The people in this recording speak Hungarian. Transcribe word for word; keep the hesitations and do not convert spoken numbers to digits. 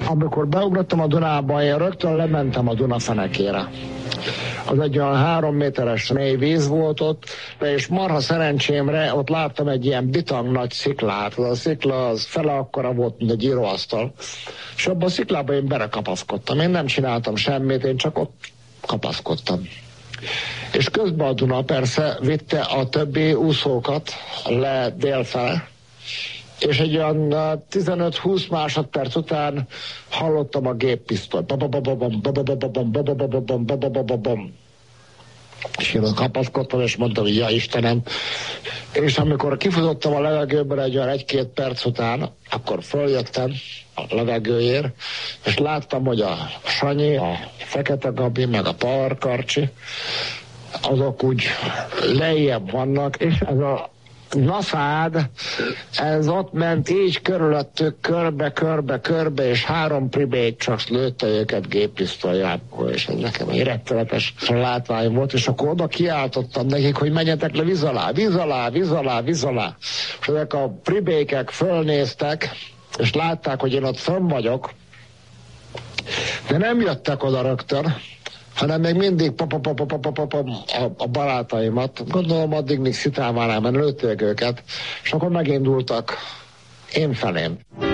Amikor beugrottam a Dunába, én rögtön lementem a Duna fenekére. Az egy olyan három méteres mély víz volt ott, és marha szerencsémre ott láttam egy ilyen bitang nagy sziklát. Az a szikla az fele akkora volt, mint egy íróasztal. És abban a sziklában én berekapaszkodtam. Én nem csináltam semmit, én csak ott kapaszkodtam. És közben a Duna persze vitte a többi úszókat le délfele, és egy olyan tizenöt-húsz másodperc után hallottam a géppisztolyt. És én kapaszkodtam, és mondtam, hogy ja Istenem. És amikor kifutottam a levegőből egy olyan egy-két perc után, akkor följöttem a levegőért, és láttam, hogy a Sanyi, a Fekete Gabi, meg a Power Karcsi, azok úgy lejjebb vannak, és ez a naszád, ez ott ment így körülöttük, körbe, körbe, körbe, és három pribék csak lőtte őket géppisztolyából, és ez nekem egy rettenetes látvány volt, és akkor oda kiáltottam nekik, hogy menjetek le víz alá, víz alá, víz alá, víz alá. És ezek a pribékek fölnéztek, és látták, hogy én ott fönn vagyok, de nem jöttek oda rögtön, hanem még mindig a, a barátaimat. Gondolom addig még szitálvánál, mert lőtték őket, és akkor megindultak én felém.